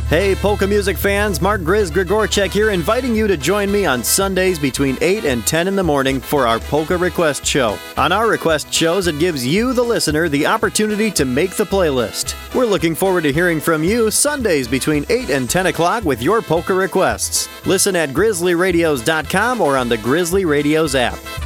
Hey, polka music fans, Mark Grizz Grigorchek here, inviting you to join me on Sundays between 8 and 10 in the morning for our Polka Request Show. On our request shows, it gives you, the listener, the opportunity to make the playlist. We're looking forward to hearing from you Sundays between 8 and 10 o'clock with your polka requests. Listen at grizzlyradios.com or on the Grizzly Radios app.